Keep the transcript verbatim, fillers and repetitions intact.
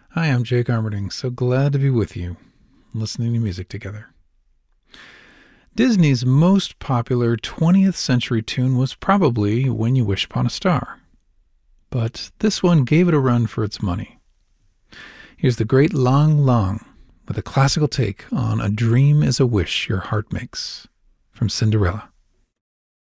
Hi, I'm Jake Armerding. So glad to be with you, listening to music together. Disney's most popular twentieth century tune was probably When You Wish Upon a Star. But this one gave it a run for its money. Here's the great Lang Lang with a classical take on A Dream is a Wish Your Heart Makes from Cinderella.